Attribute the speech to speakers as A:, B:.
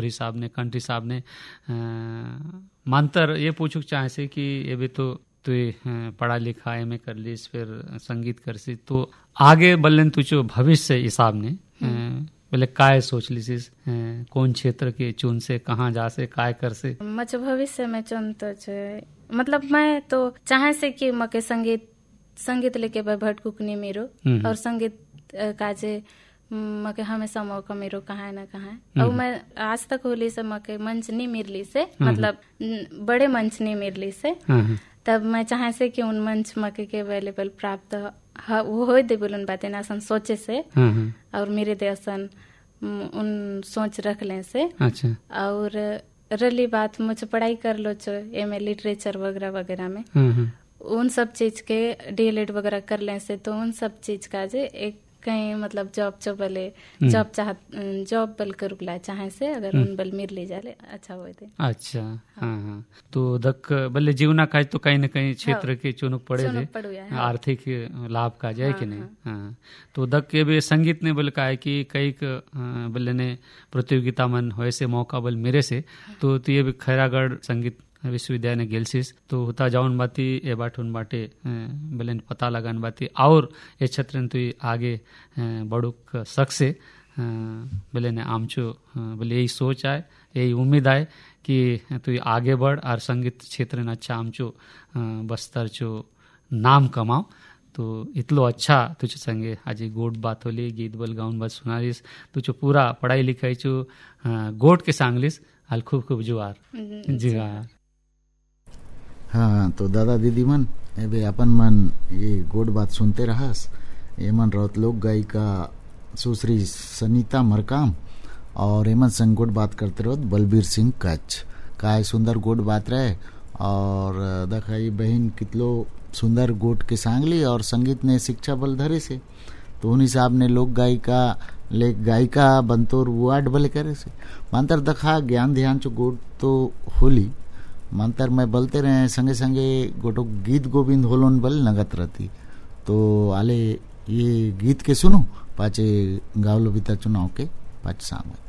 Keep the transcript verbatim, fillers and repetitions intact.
A: साहब ने कंट्री साहब ने मानतर ये पूछू चाहे से कि ये भी तो तु पढ़ा लिखा एम ए कर लीस फिर संगीत कर सी तो आगे बल्लेन तुझो भविष्य हिसाब ने बोले काय सोच लीसिस कौन क्षेत्र के चुन से कहाँ जा से काय कर से
B: मच भविष्य में चुन तो मतलब मैं तो चाहे से कि मके संगीत संगीत लेके भटकुकनी मेरो और संगीत काजे मके हमेशा मौका मेरो कहाँ न कहाँ और मैं आज तक होली से मके मंच नहीं मिलली से मतलब बड़े मंच नहीं मिलली से तब मैं चाहे से कि उन मंच मके के अवेलेबल प्राप्त वो हो दे बोलन बातें नासन सोचे से और मेरे देसन उन सोच रख लें से
A: अच्छा।
B: और रली बात मुझे पढ़ाई कर लो चो एम ए लिटरेचर वगैरह वगैरह में उन सब चीज के डी एल एड वगैरह कर लें से तो उन सब चीज का जे एक कहीं मतलब जॉब चो बले जॉब चाह जॉब बल कर रुकला चाहे से अगर उन बल मिल ले जाले अच्छा होए थे।
A: अच्छा हाँ हाँ तो दक बल्ले जीवना का तो कहीं न कहीं क्षेत्र के चुनुक पड़े थे आर्थिक लाभ का जाए कि नहीं हाँ तो दक के भी संगीत ने बल का है कि कई बल्ले ने प्रतियोगिता मन होए से मौका बल मेरे से तो ये भी खैरागढ़ संगीत विश्वविद्यालय ने गेलसिस तो होता जाऊन बाती ए बाटून बाटे बलेन पता लगान बाती और ये क्षेत्र तु आगे बड़ुक सकसे बले ने आमचो बले यही सोच आए यही उम्मीद आए कि तु आगे बढ़ और संगीत क्षेत्र में अच्छा आमचो बस्तर चो नाम कमाओ तो इतलो अच्छा तुझे संगे आज गोट बात होली गीत बल गाउन बात सुनारिस तुझो पूरा पढ़ाई लिखाई चो गोट के सांगलिस हाल खूब खूब जुआर जी हाँ
C: हाँ तो दादा दीदी मन ए अपन मन ये गोड बात सुनते रहस ये मन रौत लोक गायिका सुश्री सनीता मरकाम और एमन संग गोड बात करते रहो बलबीर सिंह कच्छ काय सुंदर गोड बात रहे और दखाई बहन कितलो सुंदर गोट के सांगली और संगीत ने शिक्षा बल धरे से तो उन हिसाब ने लोक गायिका ले गायिका बनतोर वार्ड बले करे से मानतर दखा ज्ञान ध्यान चो गोड तो होली मानतर मैं बोलते रहे संगे संगे गोटो गीत गोविंद होलोन बल नगत रहती तो आले ये गीत के सुनो पाचे गावलो बीता चुनाव के पाच सांग